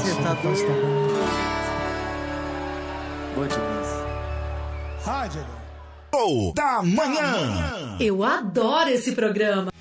Tá bom. Boa demais. Rádio da manhã. Eu adoro esse programa.